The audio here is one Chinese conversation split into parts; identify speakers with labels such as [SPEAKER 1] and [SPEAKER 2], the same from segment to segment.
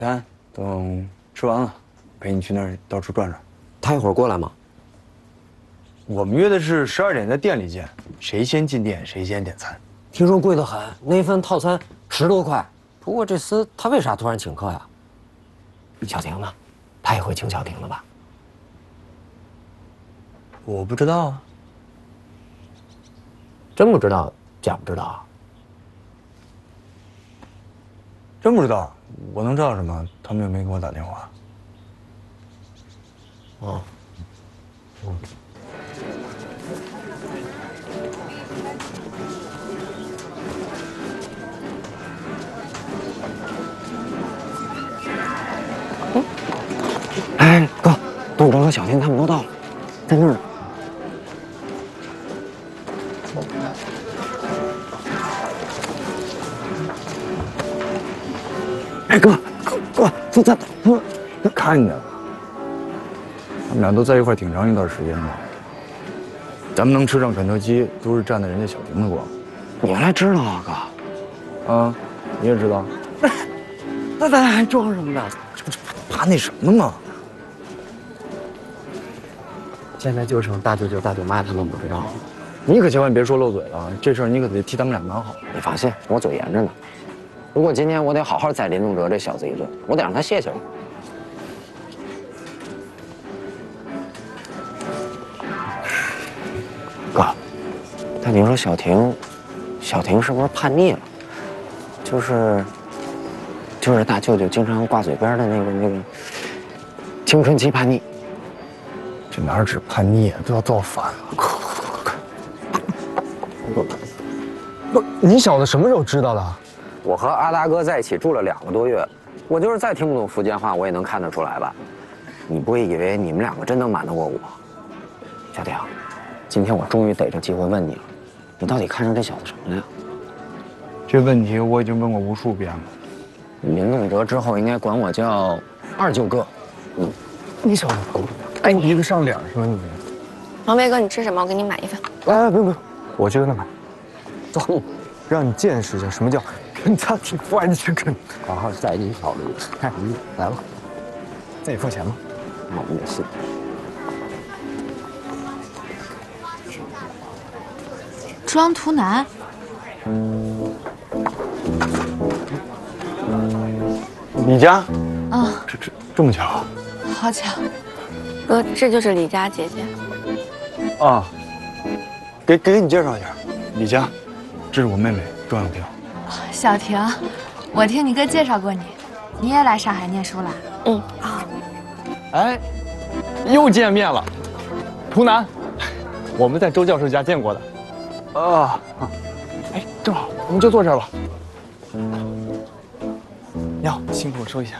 [SPEAKER 1] 丹，等吃完了，陪你去那儿到处转转。
[SPEAKER 2] 他一会儿过来吗？
[SPEAKER 1] 我们约的是12点在店里见，谁先进店谁先点餐。
[SPEAKER 2] 听说贵得很，那份套餐10多块。不过这厮他为啥突然请客呀？小婷呢？他也会请小婷的吧？
[SPEAKER 1] 我不知道啊。
[SPEAKER 2] 真不知道，假不知道啊？
[SPEAKER 1] 真不知道，我能知道什么？他们又没给我打电话。
[SPEAKER 2] 哦，哎，哥，董哲和小天他们都到了，在那儿呢。哎，哥，咱
[SPEAKER 1] 看见了，他们俩都在一块挺长一段时间了。咱们能吃上肯德基，都是占的人家小婷的光。
[SPEAKER 2] 你原来知道啊，哥？
[SPEAKER 1] 啊，你也知道？
[SPEAKER 2] 那咱还装什么呢？
[SPEAKER 1] 这不是怕那什么吗？
[SPEAKER 2] 现在就剩大舅舅、大舅妈他们不知道了。
[SPEAKER 1] 你可千万别说漏嘴了，这事儿你可得替他们俩瞒好。
[SPEAKER 2] 你放心，我嘴严着呢。不过今天我得好好宰林仲哲这小子一顿，我得让他谢谢我。哥，但你说小婷是不是叛逆了？就是大舅舅经常挂嘴边的那个青春期叛逆。
[SPEAKER 1] 这哪止叛逆啊，都要造反了！快！
[SPEAKER 3] 不，你小子什么时候知道的？
[SPEAKER 2] 我和阿达哥在一起住了2个多月，我就是再听不懂福建话，我也能看得出来吧？你不会以为你们2个真能瞒得过我？小婷，今天我终于逮着机会问你了，你到底看上这小子什么了呀？
[SPEAKER 1] 这问题我已经问过无数遍了。
[SPEAKER 2] 林仲哲之后应该管我叫二舅哥。
[SPEAKER 3] 你小子，哎，你一个上脸是吧你？
[SPEAKER 4] 王威哥，你吃什么？我给你买一份。
[SPEAKER 3] 哎，不用，我就跟他买。走，让你见识一下什么叫跟家庭完全跟。
[SPEAKER 2] 好好宰你小子！
[SPEAKER 3] 哎，来了，再付钱吗？
[SPEAKER 2] 那我们也是。
[SPEAKER 4] 装图男。
[SPEAKER 1] 李佳？
[SPEAKER 4] 啊，
[SPEAKER 1] 这么巧？
[SPEAKER 4] 好巧。哥，这就是李佳姐姐。
[SPEAKER 1] 啊，给你介绍一下，李佳，这是我妹妹庄小婷。
[SPEAKER 4] 小婷，我听你哥介绍过你，你也来上海念书了？
[SPEAKER 3] 哎，又见面了，图南，我们在周教授家见过的。哎，正好，我们就坐这儿吧。要辛苦收一下。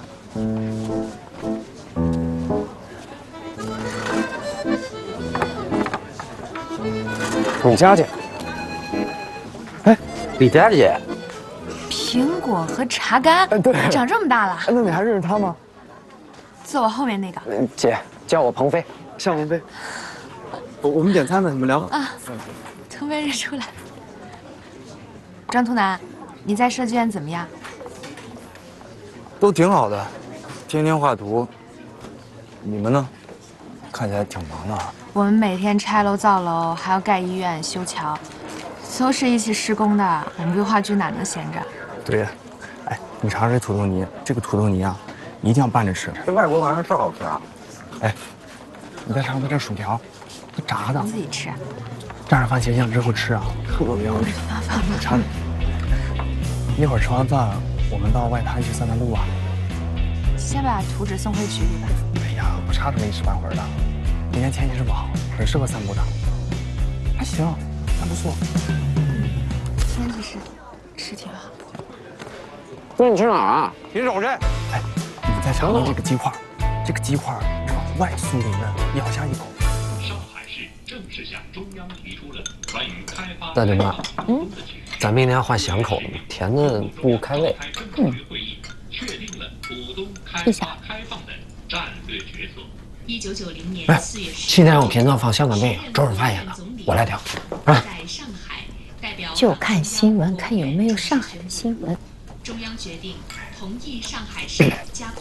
[SPEAKER 3] 李佳姐，哎，
[SPEAKER 2] 李佳姐，
[SPEAKER 4] 苹果和茶干，
[SPEAKER 3] 对，
[SPEAKER 4] 长这么大了。
[SPEAKER 3] 那你还认识他吗？
[SPEAKER 4] 坐我后面那个。
[SPEAKER 2] 姐，叫我鹏飞。
[SPEAKER 3] 向文飞。我们点餐呢，你们聊。
[SPEAKER 4] 啊，从没认出来。张图南，你在设计院怎么样？
[SPEAKER 1] 都挺好的，天天画图。你们呢？看起来挺忙的。
[SPEAKER 4] 我们每天拆楼造楼，还要盖医院、修桥，都是一起施工的。我们规划局哪能闲着？
[SPEAKER 3] 对呀，哎，你尝尝这土豆泥，这个土豆泥啊，一定要拌着吃。
[SPEAKER 2] 这外国玩意儿是好吃啊。
[SPEAKER 3] 哎，你再尝尝这薯条，它炸的
[SPEAKER 4] 你，自己吃。
[SPEAKER 3] 蘸上番茄酱之后吃啊，特别好吃。尝，一会儿吃完饭，我们到外滩去散散步吧。
[SPEAKER 4] 先把图纸送回局里吧。
[SPEAKER 3] 哎呀，不差这么一时半会儿的。今天天气这么好，很适合散步的。还行，还不错。
[SPEAKER 4] 天气是挺好。
[SPEAKER 2] 哥，你去哪儿啊？
[SPEAKER 1] 你瞅这，
[SPEAKER 3] 哎，你再尝尝这个鸡块，这个鸡块外酥里嫩，咬下一口。
[SPEAKER 5] 上海市正式向中央提出了关于开发
[SPEAKER 2] 大舅妈，咱明天要换响口了嘛，甜的不开胃。
[SPEAKER 5] 确定了浦东开发开放的战略角色。1990年4月
[SPEAKER 2] 7天有频道放香港电影，周润发演的，我来调。
[SPEAKER 5] 在上海代表
[SPEAKER 6] 就看新闻，看有没有上海的新闻。
[SPEAKER 5] 中央决定同意上海市加。